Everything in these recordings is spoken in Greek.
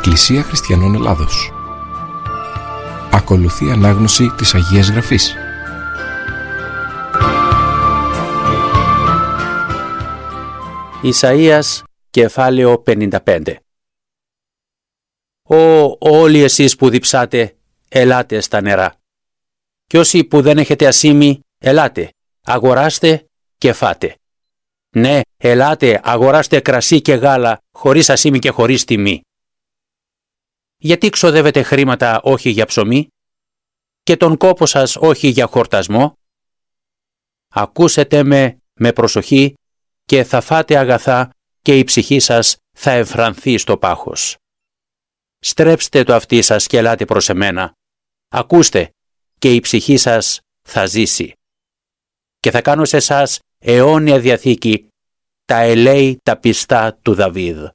Εκκλησία Χριστιανών Ελλάδος. Ακολουθεί ανάγνωση της Αγίας Γραφής. Ισαΐας, κεφάλαιο 55. Όλοι εσείς που διψάτε, ελάτε στα νερά. Κι όσοι που δεν έχετε ασήμι, ελάτε, αγοράστε και φάτε. Ναι, ελάτε, αγοράστε κρασί και γάλα, χωρίς ασήμι και χωρίς τιμή. Γιατί ξοδεύετε χρήματα όχι για ψωμί και τον κόπο σας όχι για χορτασμό? Ακούσετε με προσοχή και θα φάτε αγαθά και η ψυχή σας θα ευφρανθεί στο πάχος. Στρέψτε το αυτί σας και ελάτε προς εμένα. Ακούστε και η ψυχή σας θα ζήσει. Και θα κάνω σε εσάς αιώνια διαθήκη, τα ελέη τα πιστά του Δαβίδ.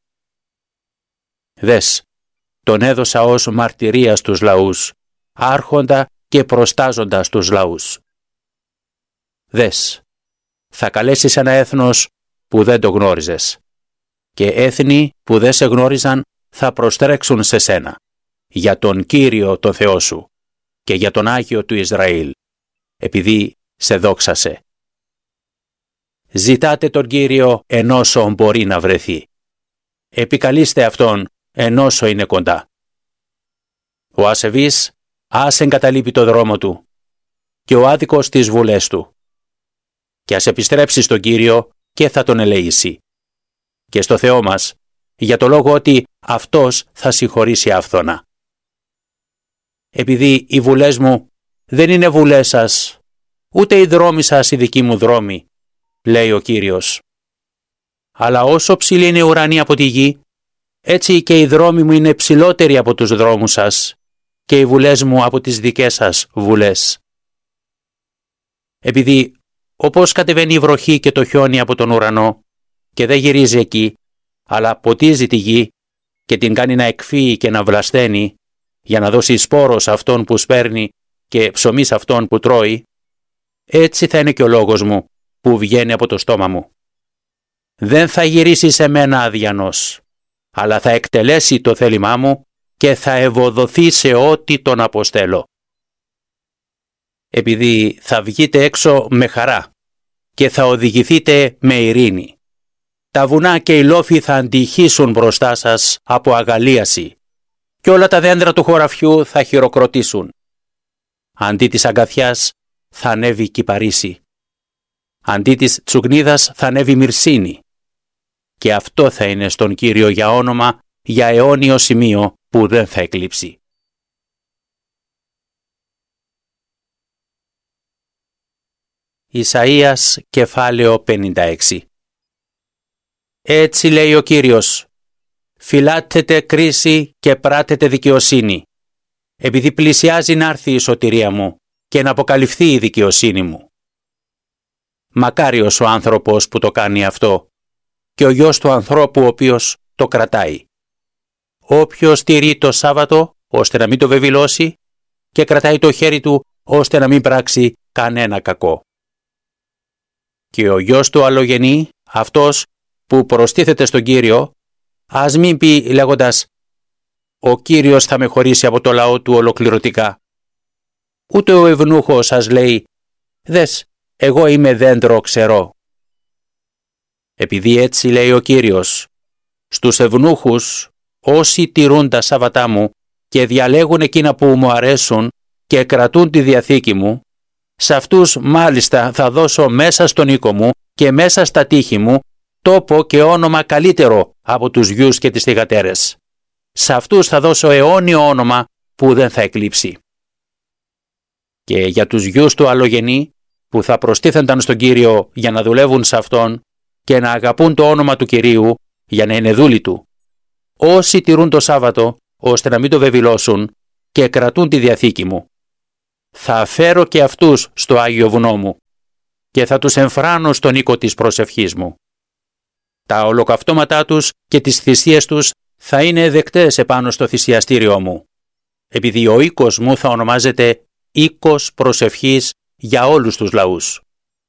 Δες, τον έδωσα ως μαρτυρία στους λαούς, άρχοντα και προστάζοντα στους λαούς. Δες, θα καλέσεις ένα έθνος που δεν το γνώριζες, και έθνη που δεν σε γνώριζαν θα προστρέξουν σε σένα, για τον Κύριο τον Θεό σου και για τον Άγιο του Ισραήλ, επειδή σε δόξασε. Ζητάτε τον Κύριο ενώσο μπορεί να βρεθεί. Επικαλείστε Αυτόν ενώσο είναι κοντά. Ο ασεβής ας εγκαταλείπει το δρόμο του και ο άδικος τις βουλές του. Και ας επιστρέψει στον Κύριο και θα τον ελεήσει. Και στο Θεό μας, για το λόγο ότι Αυτός θα συγχωρήσει άφθονα. Επειδή οι βουλές μου δεν είναι βουλές σας, ούτε οι δρόμοι σας οι δικοί μου δρόμοι, λέει ο Κύριος. Αλλά όσο ψηλή είναι η ουρανή από τη γη, έτσι και οι δρόμοι μου είναι ψηλότεροι από τους δρόμους σας και οι βουλές μου από τις δικές σας βουλές. Επειδή όπως κατεβαίνει η βροχή και το χιόνι από τον ουρανό και δεν γυρίζει εκεί, αλλά ποτίζει τη γη και την κάνει να εκφύει και να βλασταίνει για να δώσει σπόρο σε αυτόν που σπέρνει και ψωμί σε αυτόν που τρώει, έτσι θα είναι και ο λόγος μου που βγαίνει από το στόμα μου. Δεν θα γυρίσει σε μένα αδιανός, αλλά θα εκτελέσει το θέλημά μου και θα ευωδοθεί σε ό,τι τον αποστέλω. Επειδή θα βγείτε έξω με χαρά και θα οδηγηθείτε με ειρήνη. Τα βουνά και οι λόφοι θα αντυχήσουν μπροστά σας από αγαλίαση και όλα τα δέντρα του χωραφιού θα χειροκροτήσουν. Αντί της αγκαθιάς θα ανέβει κυπαρίσι. Αντί της τσουγνίδας θα ανέβει μυρσίνη. Και αυτό θα είναι στον Κύριο για όνομα, για αιώνιο σημείο που δεν θα εκλείψει. Ισαΐας, κεφάλαιο 56. Έτσι λέει ο Κύριος, φυλάτετε κρίση και πράτετε δικαιοσύνη, επειδή πλησιάζει να έρθει η σωτηρία μου και να αποκαλυφθεί η δικαιοσύνη μου. Μακάριος ο άνθρωπος που το κάνει αυτό και ο γιος του ανθρώπου ο οποίος το κρατάει. Όποιος τηρεί το Σάββατο ώστε να μην το βεβηλώσει και κρατάει το χέρι του ώστε να μην πράξει κανένα κακό. Και ο γιος του αλλογενή, αυτός που προστίθεται στον Κύριο, ας μην πει λέγοντας «Ο Κύριος θα με χωρίσει από το λαό του ολοκληρωτικά». Ούτε ο ευνούχος σας λέει «Δες, εγώ είμαι δέντρο ξερό». Επειδή έτσι λέει ο Κύριος, στους ευνούχους, όσοι τηρούν τα Σάββατά μου και διαλέγουν εκείνα που μου αρέσουν και κρατούν τη διαθήκη μου, σε αυτούς μάλιστα θα δώσω μέσα στον οίκο μου και μέσα στα τείχη μου τόπο και όνομα καλύτερο από τους γιους και τις θυγατέρες. Σε αυτούς θα δώσω αιώνιο όνομα που δεν θα εκλείψει. Και για τους γιους του αλλογενή που θα προστίθενταν στον Κύριο για να δουλεύουν σε Αυτόν και να αγαπούν το όνομα του Κυρίου για να είναι δούλοι Του, όσοι τηρούν το Σάββατο ώστε να μην το βεβηλώσουν και κρατούν τη διαθήκη μου, θα φέρω και αυτούς στο Άγιο Βουνό μου και θα τους εμφράνω στον οίκο της προσευχής μου. Τα ολοκαυτώματά τους και τις θυσίες τους θα είναι δεκτές επάνω στο θυσιαστήριό μου, επειδή ο οίκος μου θα ονομάζεται οίκος προσευχής για όλους τους λαούς.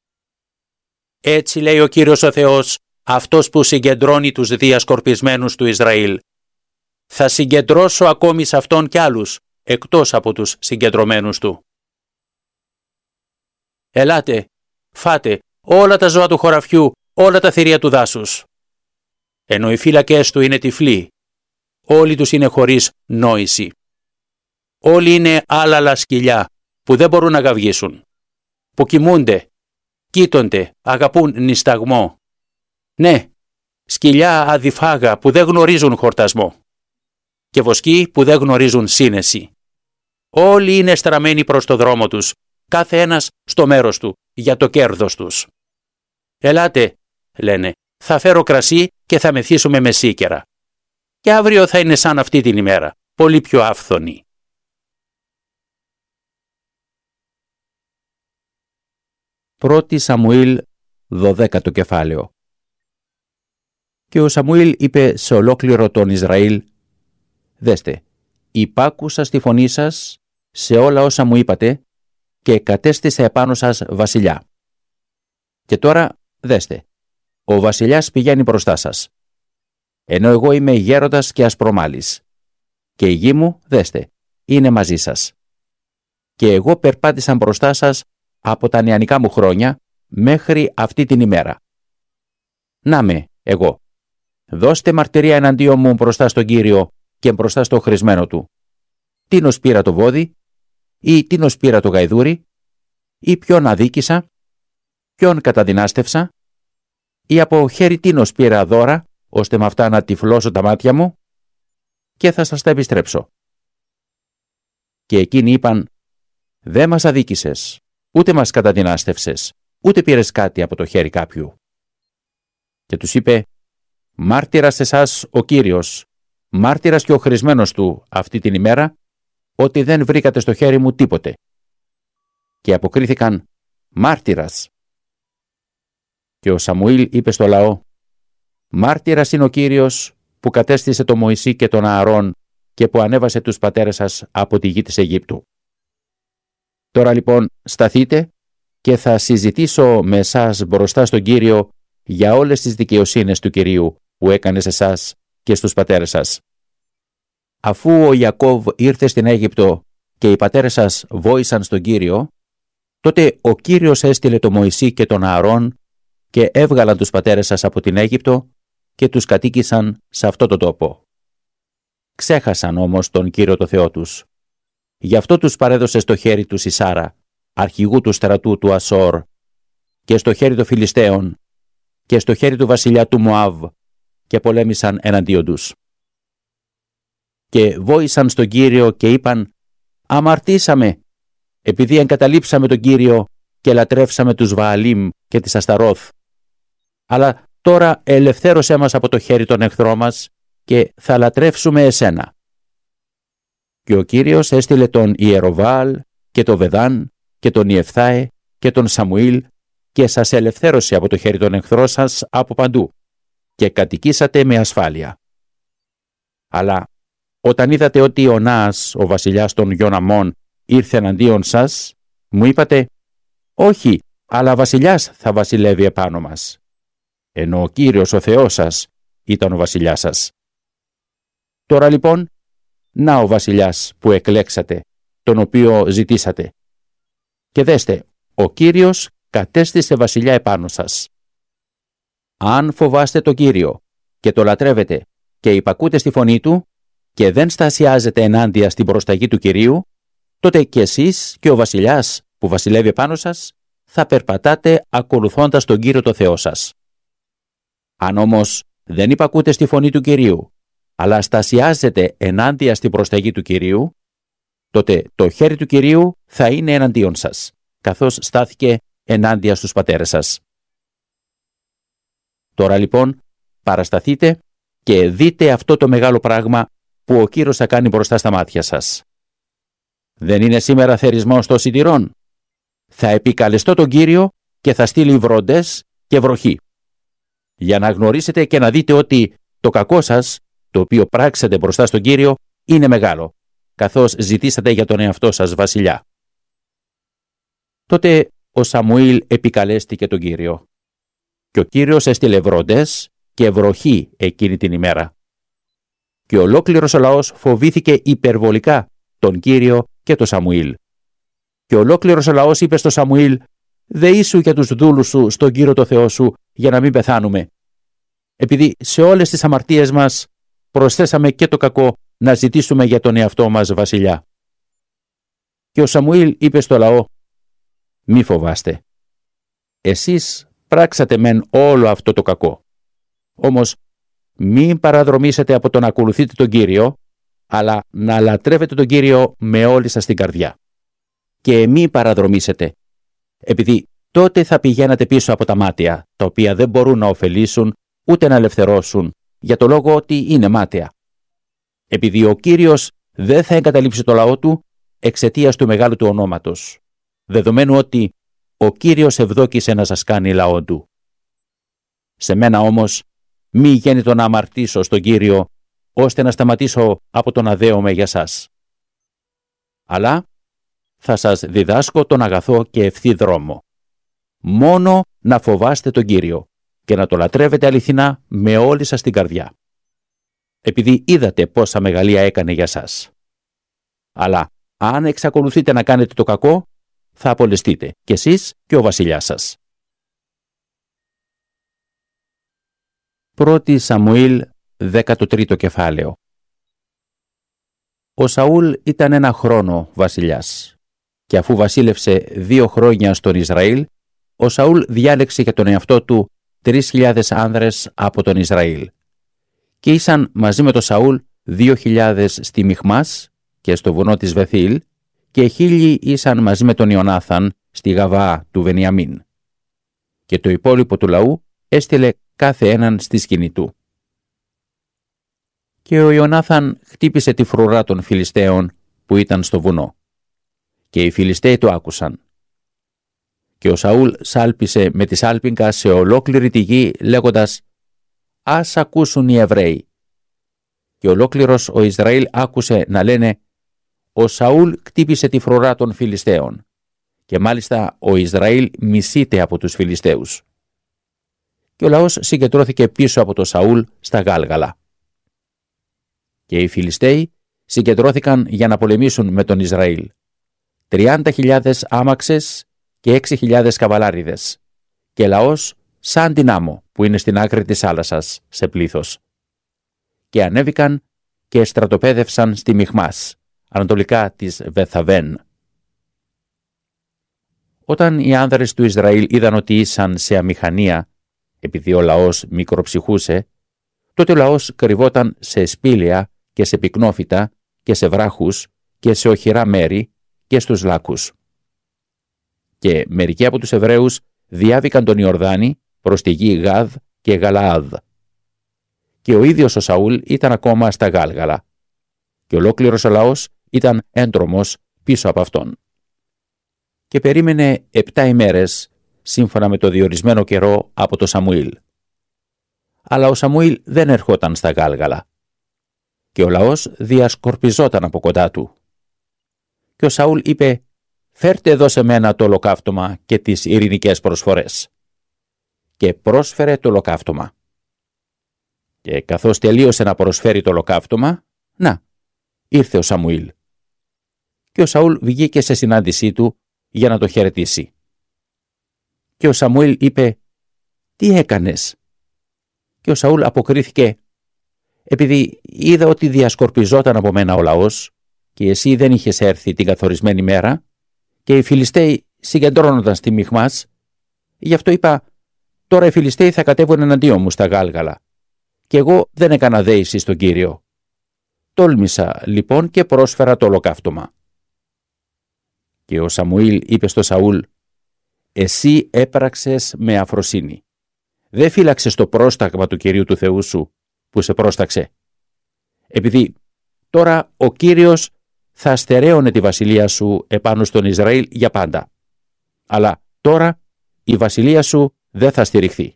Έτσι λέει ο Κύριος ο Θεός, αυτός που συγκεντρώνει τους διασκορπισμένους του Ισραήλ. θα συγκεντρώσω ακόμη σε αυτόν κι άλλους, εκτός από τους συγκεντρωμένους του. Ελάτε, φάτε όλα τα ζώα του χωραφιού, όλα τα θηρία του δάσους. Ενώ οι φύλακες του είναι τυφλοί, όλοι τους είναι χωρίς νόηση. Όλοι είναι άλαλα σκυλιά που δεν μπορούν να γαυγίσουν, που κοιμούνται, κοίτονται, αγαπούν νησταγμό. Ναι, σκυλιά αδιφάγα που δεν γνωρίζουν χορτασμό και βοσκοί που δεν γνωρίζουν σύνεση. Όλοι είναι στραμμένοι προς το δρόμο τους, κάθε ένας στο μέρος του, για το κέρδος τους. Ελάτε, λένε, θα φέρω κρασί και θα μεθύσουμε με σίκερα. Και αύριο θα είναι σαν αυτή την ημέρα, πολύ πιο άφθονη. Πρώτη Σαμουήλ, 12ο κεφάλαιο. Και ο Σαμουήλ είπε σε ολόκληρο τον Ισραήλ: «Δέστε, υπάκουσα στη φωνή σας σε όλα όσα μου είπατε και κατέστησα επάνω σας βασιλιά. Και τώρα δέστε, ο βασιλιάς πηγαίνει μπροστά σας, ενώ εγώ είμαι γέροντας και ασπρομάλης, και η γη μου, δέστε, είναι μαζί σας. Και εγώ περπάτησα μπροστά σας από τα νεανικά μου χρόνια μέχρι αυτή την ημέρα. Να με, εγώ. Δώστε μαρτυρία εναντίον μου μπροστά στον Κύριο και μπροστά στο χρησμένο του. Τίνος πήρα το βόδι, ή τίνος πήρα το γαϊδούρι, ή ποιον αδίκησα, ποιον καταδυνάστευσα, ή από χέρι τίνος πήρα δώρα, ώστε με αυτά να τυφλώσω τα μάτια μου, και θα σας τα επιστρέψω». Και εκείνοι είπαν: «Δεν μας αδίκησες, ούτε μας καταδυνάστευσες, ούτε πήρες κάτι από το χέρι κάποιου». Και τους είπε: «Μάρτυρας σε εσάς ο Κύριος, μάρτυρας και ο χρησμένος του αυτή την ημέρα, ότι δεν βρήκατε στο χέρι μου τίποτε». Και αποκρίθηκαν: «Μάρτυρας». Και ο Σαμουήλ είπε στο λαό: «Μάρτυρας είναι ο Κύριος που κατέστησε τον Μωυσή και τον Ααρών και που ανέβασε τους πατέρες σας από τη γη της Αιγύπτου. Τώρα λοιπόν σταθείτε και θα συζητήσω με εσάς μπροστά στον Κύριο για όλες τις δικαιοσύνες του Κυρίου που έκανε σε εσάς και στους πατέρες σας. Αφού ο Ιακώβ ήρθε στην Αίγυπτο και οι πατέρες σας βόησαν στον Κύριο, τότε ο Κύριος έστειλε τον Μωυσή και τον Ααρών και έβγαλαν τους πατέρες σας από την Αίγυπτο και τους κατοίκησαν σε αυτό το τόπο. Ξέχασαν όμως τον Κύριο το Θεό τους. Γι' αυτό τους παρέδωσε στο χέρι του Σισάρα, αρχηγού του στρατού του Ασόρ, και στο χέρι των Φιλιστέων και στο χέρι του βασιλιά του Μωάβ, και πολέμησαν εναντίον τους. Και βόησαν στον Κύριο και είπαν: «Αμαρτήσαμε, επειδή εγκαταλείψαμε τον Κύριο και λατρεύσαμε τους Βααλίμ και τις Ασταρόθ. Αλλά τώρα ελευθέρωσέ μας από το χέρι των εχθρών μας και θα λατρεύσουμε εσένα». Και ο Κύριος έστειλε τον Ιεροβάλ και τον Βεδάν και τον Ιεφθάε και τον Σαμουήλ και σας ελευθέρωσε από το χέρι των εχθρών σας από παντού και κατοικήσατε με ασφάλεια. Αλλά όταν είδατε ότι ο Νаас, ο βασιλιάς των γιων Αμμών, ήρθε εναντίον σας, μου είπατε: «Όχι, αλλά βασιλιάς θα βασιλεύει επάνω μας», ενώ ο Κύριος ο Θεός σας ήταν ο βασιλιάς σας. Τώρα λοιπόν, να ο βασιλιάς που εκλέξατε, τον οποίο ζητήσατε. Και δέστε, ο Κύριος κατέστησε βασιλιά επάνω σας. Αν φοβάστε το Κύριο και το λατρεύετε και υπακούτε στη φωνή του και δεν στασιάζετε ενάντια στην προσταγή του Κυρίου, τότε και εσείς και ο βασιλιάς που βασιλεύει επάνω σας θα περπατάτε ακολουθώντας τον Κύριο το Θεό σας. Αν όμως δεν υπακούτε στη φωνή του Κυρίου, αλλά στασιάζετε ενάντια στην προσταγή του Κυρίου, τότε το χέρι του Κυρίου θα είναι εναντίον σας, καθώς στάθηκε ενάντια στους πατέρες σας. Τώρα λοιπόν παρασταθείτε και δείτε αυτό το μεγάλο πράγμα που ο Κύριος θα κάνει μπροστά στα μάτια σας. Δεν είναι σήμερα θερισμός των σιτηρών? Θα επικαλεστώ τον Κύριο και θα στείλει βροντές και βροχή, για να γνωρίσετε και να δείτε ότι το κακό σας, το οποίο πράξατε μπροστά στον Κύριο, είναι μεγάλο, καθώς ζητήσατε για τον εαυτό σας βασιλιά. Τότε ο Σαμουήλ επικαλέστηκε τον Κύριο και ο Κύριος έστειλε βροντές και βροχή εκείνη την ημέρα. και ολόκληρος ο λαός φοβήθηκε υπερβολικά τον Κύριο και τον Σαμουήλ. Και ολόκληρος ο λαός είπε στο Σαμουήλ: «Δεήσου για τους δούλους σου στον Κύριο το Θεό σου, για να μην πεθάνουμε. Επειδή σε όλες τις αμαρτίες μας προσθέσαμε και το κακό να ζητήσουμε για τον εαυτό μας βασιλιά». Και ο Σαμουήλ είπε στο λαό: «Μη φοβάστε. Εσείς πράξατε μεν όλο αυτό το κακό. Όμως μην παραδρομήσετε από το να ακολουθείτε τον Κύριο, αλλά να λατρεύετε τον Κύριο με όλη σας την καρδιά. Και μη παραδρομήσετε, επειδή τότε θα πηγαίνατε πίσω από τα μάταια, τα οποία δεν μπορούν να ωφελήσουν ούτε να ελευθερώσουν, για το λόγο ότι είναι μάταια. Επειδή ο Κύριος δεν θα εγκαταλείψει το λαό του εξαιτίας του μεγάλου του ονόματος, δεδομένου ότι ο Κύριος ευδόκησε να σας κάνει λαό του. Σε μένα όμως μη γέννητο να αμαρτήσω στον Κύριο, ώστε να σταματήσω από το να δέομαι για σας. Αλλά θα σας διδάσκω τον αγαθό και ευθύ δρόμο. Μόνο να φοβάστε τον Κύριο και να το λατρεύετε αληθινά με όλη σας την καρδιά. Επειδή είδατε πόσα μεγαλεία έκανε για σας. Αλλά αν εξακολουθείτε να κάνετε το κακό, θα απολεστείτε κι εσείς και ο βασιλιάς σας». 1 Σαμουήλ 13ο κεφάλαιο. Ο Σαούλ ήταν 1 χρόνο βασιλιάς και αφού βασίλευσε 2 χρόνια στον Ισραήλ, ο Σαούλ διάλεξε για τον εαυτό του 3.000 άνδρες από τον Ισραήλ και ήσαν μαζί με τον Σαούλ 2.000 στη Μιχμάς και στο βουνό της Βεθήλ και 1.000 ήσαν μαζί με τον Ιωνάθαν στη Γαβαά του Βενιαμίν. Και το υπόλοιπο του λαού έστειλε κάθε έναν στη σκηνή του. Και ο Ιωνάθαν χτύπησε τη φρουρά των Φιλιστέων που ήταν στο βουνό. Και οι Φιλιστέοι το άκουσαν. Και ο Σαούλ σάλπισε με τη σάλπιγγα σε ολόκληρη τη γη λέγοντας: «Ας ακούσουν οι Εβραίοι». Και ολόκληρος ο Ισραήλ άκουσε να λένε: «Ο Σαούλ χτύπησε τη φρουρά των Φιλιστέων». Και μάλιστα ο Ισραήλ μισείται από τους Φιλιστέους. Και ο λαός συγκεντρώθηκε πίσω από τον Σαούλ στα Γάλγαλα. Και οι Φιλιστέοι συγκεντρώθηκαν για να πολεμήσουν με τον Ισραήλ. 30.000 άμαξες και 6.000 καβαλάριδες. Και λαός σαν την άμμο που είναι στην άκρη της θάλασσας σε πλήθος. Και ανέβηκαν και στρατοπέδευσαν στη Μιχμάς, ανατολικά της Βεθαβέν. Όταν οι άνδρες του Ισραήλ είδαν ότι ήσαν σε αμηχανία, επειδή ο λαός μικροψυχούσε, τότε ο λαός κρυβόταν σε σπήλαια και σε πυκνόφυτα και σε βράχους και σε οχυρά μέρη και στους λάκους. Και μερικοί από τους Εβραίους διάβηκαν τον Ιορδάνη προς τη γη Γαδ και Γαλαάδ. Και ο ίδιος ο Σαούλ ήταν ακόμα στα Γάλγαλα και ολόκληρος ο λαός ήταν έντρομος πίσω από αυτόν. Και περίμενε 7 ημέρες σύμφωνα με το διορισμένο καιρό από το Σαμουήλ. Αλλά ο Σαμουήλ δεν ερχόταν στα Γάλγαλα και ο λαός διασκορπιζόταν από κοντά του. Και ο Σαούλ είπε: «Φέρτε εδώ σε μένα το ολοκαύτωμα και τις ειρηνικές προσφορές». Και πρόσφερε το ολοκαύτωμα. Και καθώς τελείωσε να προσφέρει το ολοκαύτωμα, να, ήρθε ο Σαμουήλ. Και ο Σαούλ βγήκε σε συνάντησή του για να το χαιρετήσει. Και ο Σαμουήλ είπε: «Τι έκανες?» Και ο Σαούλ αποκρίθηκε: «Επειδή είδα ότι διασκορπιζόταν από μένα ο λαός και εσύ δεν είχες έρθει την καθορισμένη μέρα και οι Φιλιστέοι συγκεντρώνονταν στη Μιχμάς, γι' αυτό είπα: τώρα οι Φιλιστέοι θα κατέβουν εναντίον μου στα Γάλγαλα και εγώ δεν έκανα δέηση στον Κύριο. Τόλμησα λοιπόν και πρόσφερα το ολοκαύτωμα». Και ο Σαμουήλ είπε στο Σαούλ: «Εσύ έπραξες με αφροσύνη. Δεν φύλαξες το πρόσταγμα του Κυρίου του Θεού σου που σε πρόσταξε. Επειδή τώρα ο Κύριος θα στερέωνε τη βασιλεία σου επάνω στον Ισραήλ για πάντα. Αλλά τώρα η βασιλεία σου δεν θα στηριχθεί.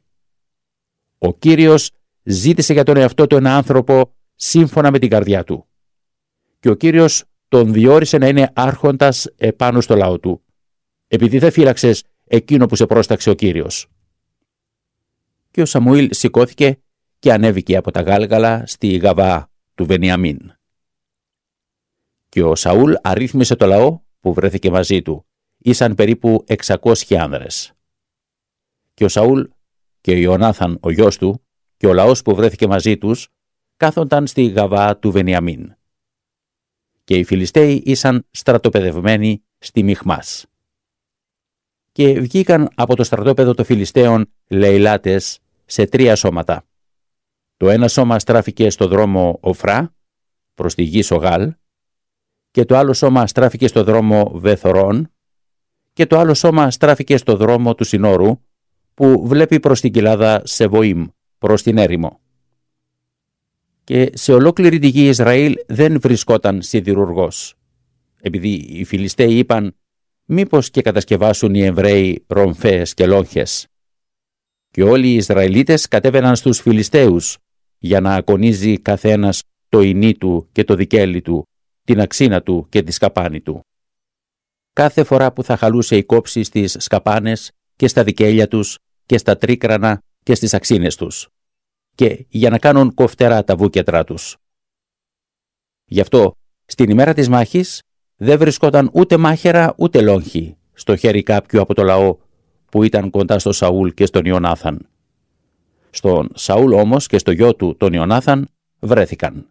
Ο Κύριος ζήτησε για τον εαυτό του ένα άνθρωπο σύμφωνα με την καρδιά του. Και ο Κύριος τον διόρισε να είναι άρχοντας επάνω στο λαό του, επειδή δεν φύλαξες εκείνο που σε πρόσταξε ο Κύριος». Και ο Σαμουήλ σηκώθηκε και ανέβηκε από τα Γάλγαλα στη Γαβαά του Βενιαμίν. Και ο Σαούλ αρρύθμισε το λαό που βρέθηκε μαζί του. Ήσαν περίπου 600 άνδρες. Και ο Σαούλ και ο Ιωνάθαν ο γιος του και ο λαός που βρέθηκε μαζί τους κάθονταν στη Γαβά του Βενιαμίν. Και οι Φιλιστέοι ήσαν στρατοπεδευμένοι στη Μιχμάς. Και βγήκαν από το στρατόπεδο των Φιλιστέων λεηλάτες σε 3 σώματα. Το ένα σώμα στράφηκε στο δρόμο Οφρά προς τη γη Σογάλ, και το άλλο σώμα στράφηκε στο δρόμο Βεθορών, και το άλλο σώμα στράφηκε στο δρόμο του Συνόρου που βλέπει προς την κοιλάδα Σεβοήμ, προς την έρημο. Και σε ολόκληρη τη γη Ισραήλ δεν βρισκόταν σιδηρουργός, επειδή οι Φιλιστέοι είπαν μήπως και κατασκευάσουν οι Εβραίοι ρομφές και λόγχες. Και όλοι οι Ισραηλίτες κατέβαιναν στους Φιλιστέους για να ακονίζει καθένας το ινί του και το δικέλι του, την αξίνα του και τη σκαπάνη του. Κάθε φορά που θα χαλούσε η κόψη στις σκαπάνες και στα δικέλια τους και στα τρίκρανα και στις αξίνες τους, και για να κάνουν κοφτερά τα βούκετρά τους. Γι' αυτό, στην ημέρα της μάχης, δεν βρισκόταν ούτε μάχαιρα ούτε λόγχη στο χέρι κάποιου από το λαό που ήταν κοντά στο Σαούλ και στον Ιωνάθαν. Στον Σαούλ όμως και στο γιο του τον Ιωνάθαν βρέθηκαν.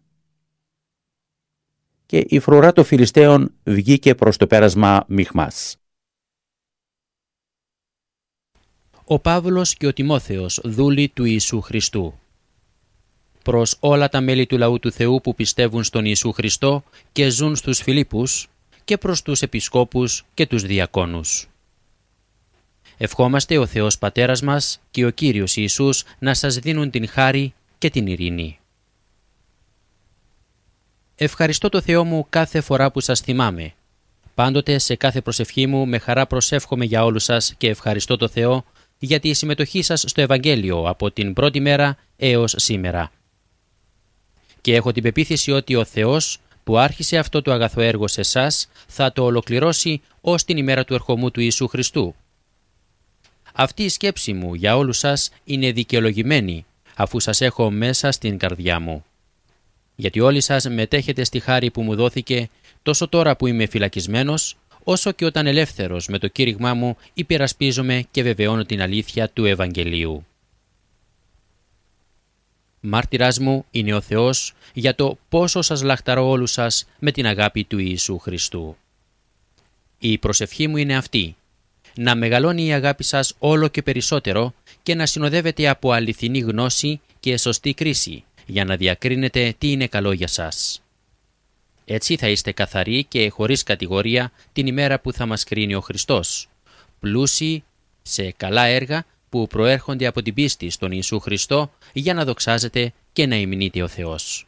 Και η φρουρά των Φιλιστέων βγήκε προς το πέρασμα Μιχμάς. Ο Παύλος και ο Τιμόθεος, δούλοι του Ιησού Χριστού. Προς όλα τα μέλη του λαού του Θεού που πιστεύουν στον Ιησού Χριστό και ζουν στους Φιλίππους, και προς τους επισκόπους και τους διακόνους. Ευχόμαστε ο Θεός Πατέρας μας και ο Κύριος Ιησούς να σας δίνουν την χάρη και την ειρήνη. Ευχαριστώ το Θεό μου κάθε φορά που σας θυμάμαι. Πάντοτε σε κάθε προσευχή μου με χαρά προσεύχομαι για όλους σας και ευχαριστώ το Θεό για τη συμμετοχή σας στο Ευαγγέλιο από την πρώτη μέρα έως σήμερα. Και έχω την πεποίθηση ότι ο Θεός που άρχισε αυτό το αγαθό έργο σε εσάς θα το ολοκληρώσει ως την ημέρα του ερχομού του Ιησού Χριστού. Αυτή η σκέψη μου για όλους σας είναι δικαιολογημένη, αφού σας έχω μέσα στην καρδιά μου. Γιατί όλοι σας μετέχετε στη χάρη που μου δόθηκε, τόσο τώρα που είμαι φυλακισμένος, όσο και όταν ελεύθερος με το κήρυγμά μου υπερασπίζομαι και βεβαιώνω την αλήθεια του Ευαγγελίου. Μάρτυρας μου είναι ο Θεός για το πόσο σας λαχταρώ όλους σας με την αγάπη του Ιησού Χριστού. Η προσευχή μου είναι αυτή: να μεγαλώνει η αγάπη σας όλο και περισσότερο και να συνοδεύεται από αληθινή γνώση και σωστή κρίση, για να διακρίνετε τι είναι καλό για σας. Έτσι θα είστε καθαροί και χωρίς κατηγορία την ημέρα που θα μας κρίνει ο Χριστός, πλούσιοι σε καλά έργα που προέρχονται από την πίστη στον Ιησού Χριστό, για να δοξάζετε και να υμνείτε ο Θεός.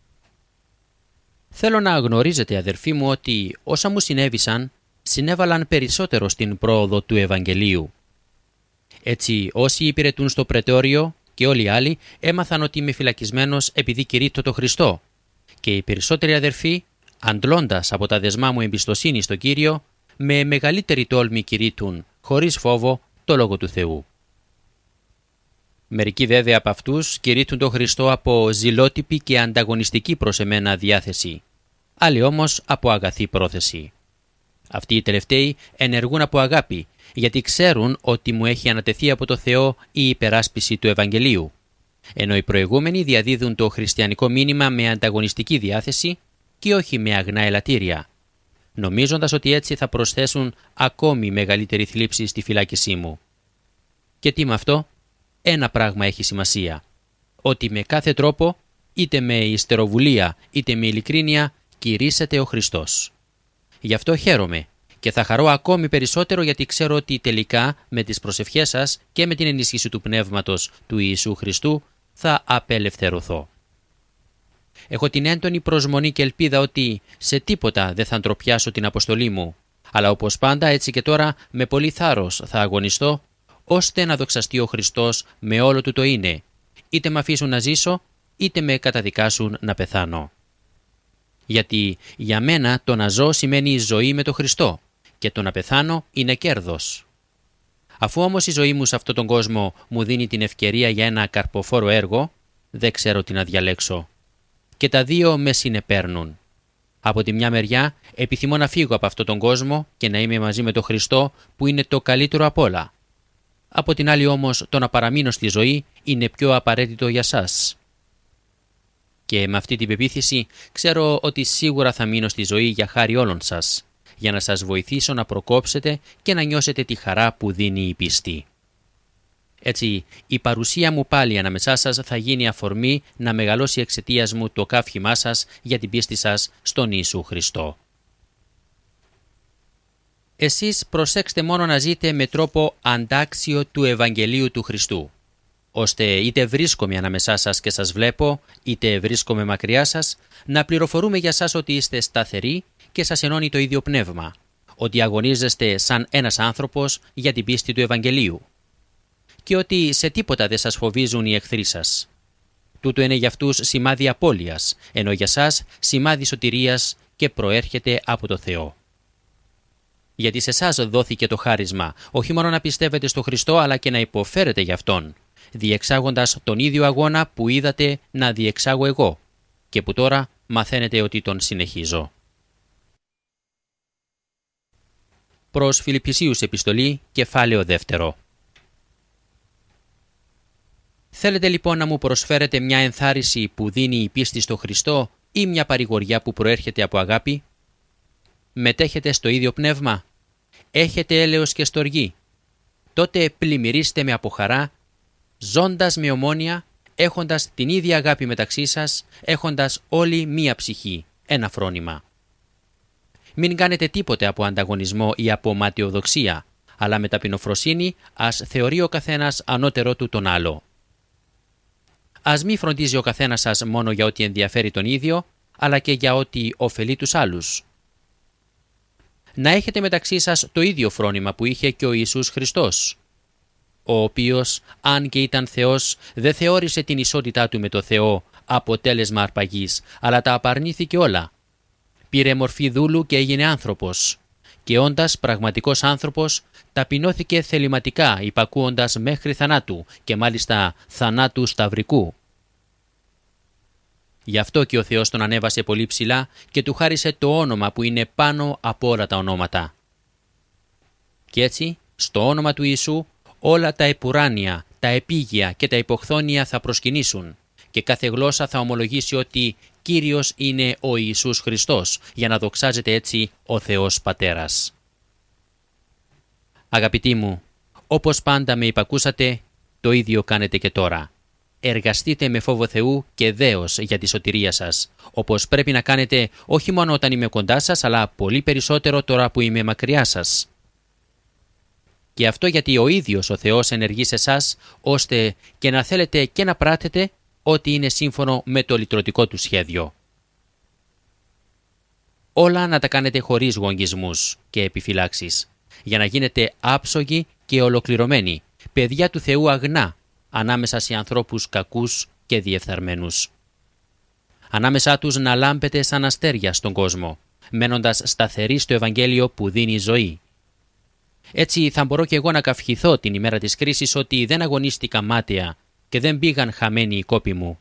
Θέλω να γνωρίζετε, αδερφοί μου, ότι όσα μου συνέβησαν συνέβαλαν περισσότερο στην πρόοδο του Ευαγγελίου. Έτσι, όσοι υπηρετούν στο πρετόριο και όλοι οι άλλοι έμαθαν ότι είμαι φυλακισμένος επειδή κηρύττω το Χριστό, και οι περισσότεροι αδερφοί, αντλώντας από τα δεσμά μου εμπιστοσύνη στον Κύριο, με μεγαλύτερη τόλμη κηρύττουν, χωρίς φόβο, το Λόγο του Θεού. Μερικοί βέβαια από αυτούς κηρύττουν το Χριστό από ζηλότυπη και ανταγωνιστική προς εμένα διάθεση, άλλοι όμως από αγαθή πρόθεση. Αυτοί οι τελευταίοι ενεργούν από αγάπη, γιατί ξέρουν ότι μου έχει ανατεθεί από το Θεό η υπεράσπιση του Ευαγγελίου, ενώ οι προηγούμενοι διαδίδουν το χριστιανικό μήνυμα με ανταγωνιστική διάθεση και όχι με αγνά ελαττήρια, νομίζοντας ότι έτσι θα προσθέσουν ακόμη μεγαλύτερη θλίψη στη φυλάκισή μου. Και τι με αυτό? Ένα πράγμα έχει σημασία: ότι με κάθε τρόπο, είτε με ιστεροβουλία είτε με ειλικρίνεια, κηρύσσεται ο Χριστός. Γι' αυτό χαίρομαι και θα χαρώ ακόμη περισσότερο, γιατί ξέρω ότι τελικά με τις προσευχές σας και με την ενίσχυση του Πνεύματος του Ιησού Χριστού θα απελευθερωθώ. Έχω την έντονη προσμονή και ελπίδα ότι σε τίποτα δεν θα ντροπιάσω την αποστολή μου, αλλά όπως πάντα έτσι και τώρα με πολύ θάρρος θα αγωνιστώ, ώστε να δοξαστεί ο Χριστός με όλο του το είναι, είτε με αφήσουν να ζήσω, είτε με καταδικάσουν να πεθάνω. Γιατί για μένα το να ζω σημαίνει η ζωή με τον Χριστό και το να πεθάνω είναι κέρδος. Αφού όμως η ζωή μου σε αυτόν τον κόσμο μου δίνει την ευκαιρία για ένα καρποφόρο έργο, δεν ξέρω τι να διαλέξω. και τα δύο με συνεπέρνουν. Από τη μια μεριά επιθυμώ να φύγω από αυτόν τον κόσμο και να είμαι μαζί με τον Χριστό που είναι το καλύτερο απ' όλα. Από την άλλη όμως το να παραμείνω στη ζωή είναι πιο απαραίτητο για σας. Και με αυτή την πεποίθηση ξέρω ότι σίγουρα θα μείνω στη ζωή για χάρη όλων σας, για να σας βοηθήσω να προκόψετε και να νιώσετε τη χαρά που δίνει η πίστη. Έτσι, η παρουσία μου πάλι ανάμεσά σας θα γίνει αφορμή να μεγαλώσει εξαιτίας μου το καύχημά σας για την πίστη σας στον Ιησού Χριστό. Εσείς προσέξτε μόνο να ζείτε με τρόπο αντάξιο του Ευαγγελίου του Χριστού, ώστε είτε βρίσκομαι ανάμεσά σας και σας βλέπω, είτε βρίσκομαι μακριά σας, να πληροφορούμε για σας ότι είστε σταθεροί και σας ενώνει το ίδιο πνεύμα, ότι αγωνίζεστε σαν ένας άνθρωπος για την πίστη του Ευαγγελίου και ότι σε τίποτα δεν σας φοβίζουν οι εχθροί σας. Τούτο είναι για αυτούς σημάδι απώλειας, ενώ για σας σημάδι σωτηρίας και προέρχεται από το Θεό. Γιατί σε εσάς δόθηκε το χάρισμα, όχι μόνο να πιστεύετε στο Χριστό, αλλά και να υποφέρετε για Αυτόν, διεξάγοντας τον ίδιο αγώνα που είδατε να διεξάγω εγώ και που τώρα μαθαίνετε ότι τον συνεχίζω. Προς Φιλιππισίους επιστολή, κεφάλαιο 2. Θέλετε λοιπόν να μου προσφέρετε μια ενθάρρυνση που δίνει η πίστη στο Χριστό ή μια παρηγοριά που προέρχεται από αγάπη? Μετέχετε στο ίδιο πνεύμα? Έχετε έλεος και στοργή? Τότε πλημμυρίστε με από χαρά, ζώντας με ομόνοια, έχοντας την ίδια αγάπη μεταξύ σας, έχοντας όλοι μία ψυχή, ένα φρόνημα. Μην κάνετε τίποτε από ανταγωνισμό ή από ματιοδοξία, αλλά με ταπεινοφροσύνη ας θεωρεί ο καθένας ανώτερό του τον άλλο. Ας μη φροντίζει ο καθένας σας μόνο για ό,τι ενδιαφέρει τον ίδιο, αλλά και για ό,τι ωφελεί τους άλλους. Να έχετε μεταξύ σας το ίδιο φρόνημα που είχε και ο Ιησούς Χριστός, ο οποίος, αν και ήταν Θεός, δεν θεώρησε την ισότητά του με το Θεό αποτέλεσμα αρπαγής, αλλά τα απαρνήθηκε όλα. Πήρε μορφή δούλου και έγινε άνθρωπος, και όντας πραγματικός άνθρωπος, ταπεινώθηκε θεληματικά, υπακούοντας μέχρι θανάτου, και μάλιστα θανάτου σταυρικού. Γι' αυτό και ο Θεός τον ανέβασε πολύ ψηλά και του χάρισε το όνομα που είναι πάνω από όλα τα ονόματα. Και έτσι, στο όνομα του Ιησού, όλα τα επουράνια, τα επίγεια και τα υποχθόνια θα προσκυνήσουν και κάθε γλώσσα θα ομολογήσει ότι Κύριος είναι ο Ιησούς Χριστός, για να δοξάζεται έτσι ο Θεός Πατέρας. Αγαπητοί μου, όπως πάντα με υπακούσατε, το ίδιο κάνετε και τώρα. Εργαστείτε με φόβο Θεού και δέος για τη σωτηρία σας, όπως πρέπει να κάνετε όχι μόνο όταν είμαι κοντά σας, αλλά πολύ περισσότερο τώρα που είμαι μακριά σας. Και αυτό γιατί ο ίδιος ο Θεός ενεργεί σε εσάς, ώστε και να θέλετε και να πράτετε ό,τι είναι σύμφωνο με το λυτρωτικό του σχέδιο. Όλα να τα κάνετε χωρίς γονγισμούς και επιφυλάξεις, για να γίνετε άψογοι και ολοκληρωμένοι, παιδιά του Θεού αγνά, ανάμεσα σε ανθρώπους κακούς και διεφθαρμένους. Ανάμεσά τους να λάμπετε σαν αστέρια στον κόσμο, μένοντας σταθεροί στο Ευαγγέλιο που δίνει ζωή. Έτσι θα μπορώ και εγώ να καυχηθώ την ημέρα της κρίσης ότι δεν αγωνίστηκα μάταια και δεν πήγαν χαμένοι οι κόποι μου.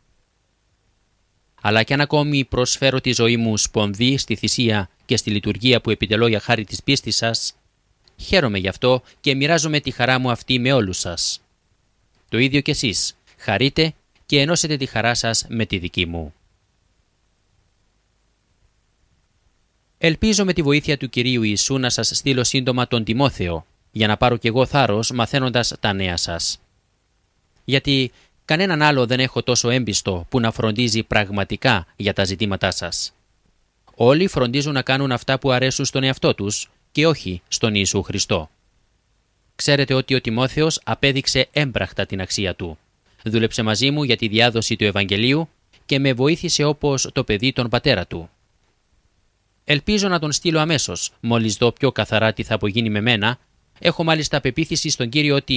Αλλά κι αν ακόμη προσφέρω τη ζωή μου σπονδί στη θυσία και στη λειτουργία που επιτελώ για χάρη της πίστης σας, χαίρομαι γι' αυτό και μοιράζομαι τη χαρά μου αυτή με όλους σας. Το ίδιο κι εσείς, χαρείτε και ενώσετε τη χαρά σας με τη δική μου. Ελπίζω με τη βοήθεια του Κυρίου Ιησού να σας στείλω σύντομα τον Τιμόθεο, για να πάρω κι εγώ θάρρος μαθαίνοντας τα νέα σας. Γιατί κανέναν άλλο δεν έχω τόσο έμπιστο που να φροντίζει πραγματικά για τα ζητήματά σας. Όλοι φροντίζουν να κάνουν αυτά που αρέσουν στον εαυτό τους και όχι στον Ιησού Χριστό. Ξέρετε ότι ο Τιμόθεος απέδειξε έμπραχτα την αξία του. Δούλεψε μαζί μου για τη διάδοση του Ευαγγελίου και με βοήθησε όπως το παιδί τον πατέρα του. Ελπίζω να τον στείλω αμέσως, μόλις δω πιο καθαρά τι θα απογίνει με μένα. Έχω μάλιστα πεποίθηση στον Κύριο ότι